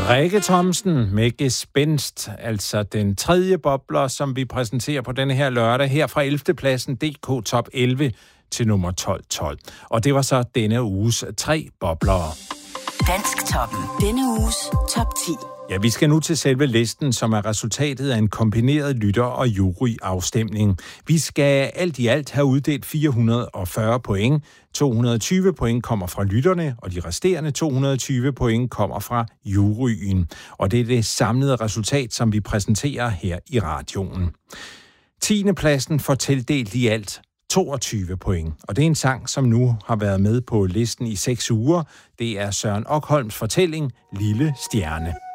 Rikke Thomsen med Gespenst, altså den tredje bobler, som vi præsenterer på denne her lørdag, her fra 11. pladsen DK Top 11 til nummer 1212. Og det var så denne uges 3 boblere. Dansktoppen. Denne uges top 10. Ja, vi skal nu til selve listen, som er resultatet af en kombineret lytter- og juryafstemning. Vi skal alt i alt have uddelt 440 point. 220 point kommer fra lytterne, og de resterende 220 point kommer fra juryen. Og det er det samlede resultat, som vi præsenterer her i radioen. 10. pladsen får tildelt i alt 22 point. Og det er en sang, som nu har været med på listen i 6 uger. Det er Søren Okholms fortælling Lille Stjerne.